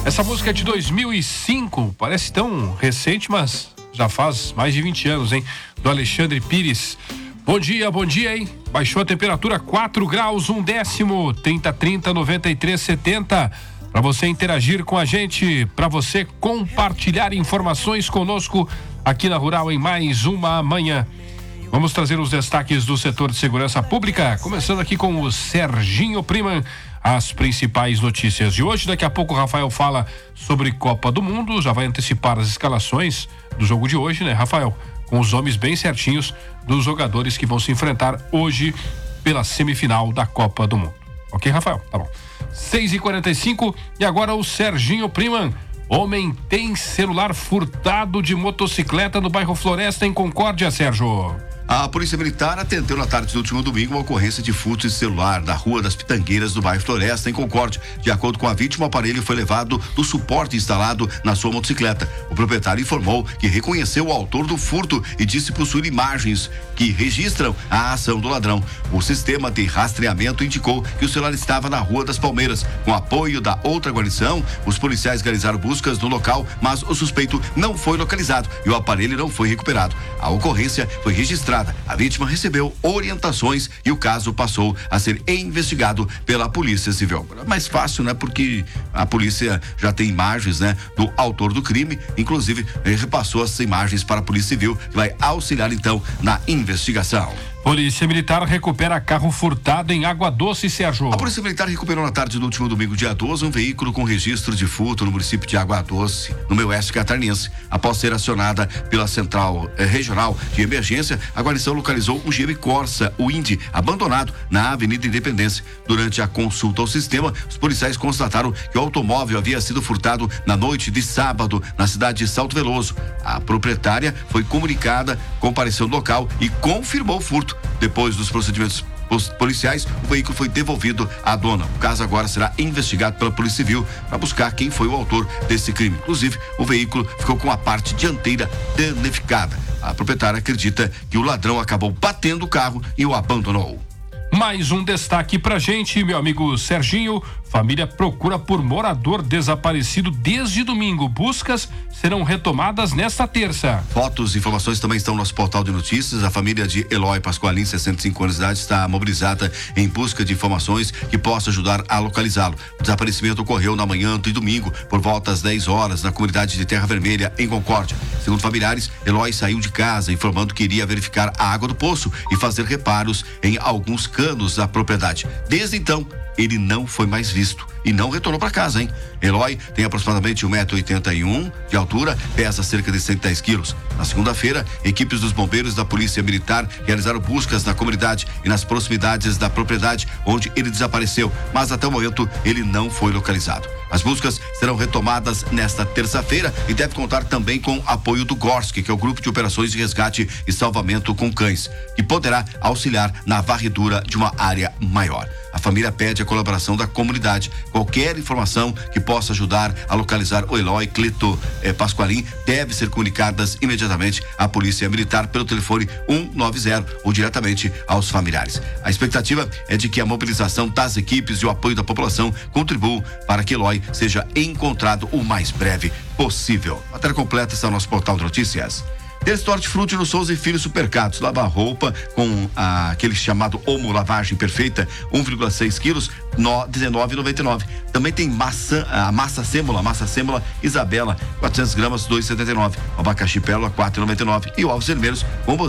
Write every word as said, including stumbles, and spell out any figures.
Essa música é de dois mil e cinco, parece tão recente, mas já faz mais de vinte anos, hein? Do Alexandre Pires. Bom dia, bom dia, hein? Baixou a temperatura quatro graus, um décimo, trinta, trinta, noventa e três, setenta. Para você interagir com a gente, para você compartilhar informações conosco aqui na Rural em mais uma manhã. Vamos trazer os destaques do setor de segurança pública, começando aqui com o Serginho Priman, as principais notícias de hoje. Daqui a pouco o Rafael fala sobre Copa do Mundo, já vai antecipar as escalações do jogo de hoje, né, Rafael? Com os nomes bem certinhos dos jogadores que vão se enfrentar hoje pela semifinal da Copa do Mundo. Ok, Rafael? Tá bom. seis e quarenta e cinco e agora o Serginho Priman. Homem tem celular furtado de motocicleta no bairro Floresta, em Concórdia, Sérgio. A Polícia Militar atendeu na tarde do último domingo uma ocorrência de furto de celular na Rua das Pitangueiras, do bairro Floresta, em Concórdia. De acordo com a vítima, o aparelho foi levado do suporte instalado na sua motocicleta. O proprietário informou que reconheceu o autor do furto e disse possuir imagens que registram a ação do ladrão. O sistema de rastreamento indicou que o celular estava na Rua das Palmeiras. Com apoio da outra guarnição, os policiais realizaram buscas no local, mas o suspeito não foi localizado e o aparelho não foi recuperado. A ocorrência foi registrada. A vítima recebeu orientações e o caso passou a ser investigado pela Polícia Civil. Mais fácil, né? Porque a polícia já tem imagens, né? Do autor do crime, inclusive repassou essas imagens para a Polícia Civil, que vai auxiliar então na investigação. Polícia Militar recupera carro furtado em Água Doce, Sérgio. A Polícia Militar recuperou na tarde do último domingo, dia doze, um veículo com registro de furto no município de Água Doce, no meio oeste catarinense. Após ser acionada pela Central eh, Regional de Emergência, a guarnição localizou um Jeep Corsa, o Indy, abandonado na Avenida Independência. Durante a consulta ao sistema, os policiais constataram que o automóvel havia sido furtado na noite de sábado, na cidade de Salto Veloso. A proprietária foi comunicada, compareceu no local e confirmou o furto. Depois dos procedimentos policiais, o veículo foi devolvido à dona. O caso agora será investigado pela Polícia Civil para buscar quem foi o autor desse crime. Inclusive, o veículo ficou com a parte dianteira danificada. A proprietária acredita que o ladrão acabou batendo o carro e o abandonou. Mais um destaque pra gente, meu amigo Serginho. Família procura por morador desaparecido desde domingo. Buscas serão retomadas nesta terça. Fotos e informações também estão no nosso portal de notícias. A família de Eloy Pasqualin, sessenta e cinco anos de idade, está mobilizada em busca de informações que possam ajudar a localizá-lo. O desaparecimento ocorreu na manhã de domingo, por volta às dez horas, na comunidade de Terra Vermelha, em Concórdia. Segundo familiares, Eloy saiu de casa informando que iria verificar a água do poço e fazer reparos em alguns canos da propriedade. Desde então, ele não foi mais visto e não retornou para casa, hein? Eloy tem aproximadamente um metro e oitenta e um de altura, pesa cerca de cento e dez quilos. Na segunda-feira, equipes dos bombeiros da Polícia Militar realizaram buscas na comunidade e nas proximidades da propriedade onde ele desapareceu, mas até o momento ele não foi localizado. As buscas serão retomadas nesta terça-feira e deve contar também com apoio do Gorski, que é o Grupo de Operações de Resgate e Salvamento com Cães, que poderá auxiliar na varredura de uma área maior. A família pede a colaboração da comunidade. Qualquer informação que possa ajudar a localizar o Eloy Cleto eh, Pasqualin deve ser comunicadas imediatamente à Polícia Militar pelo telefone um nove zero ou diretamente aos familiares. A expectativa é de que a mobilização das equipes e o apoio da população contribuam para que Eloy seja encontrado o mais breve possível. A matéria completa está no nosso portal de notícias. Desde Hortifruti no Souza e Filhos Supercados, lava roupa com ah, aquele chamado Omo Lavagem Perfeita, um vírgula seis quilos, dezenove reais e noventa e nove centavos. Também tem maçã, a massa sêmola, massa sêmola Isabela, quatrocentas gramas, dois reais e setenta e nove centavos. O abacaxi pérola, quatro reais e noventa e nove centavos. E o ovos vermelhos,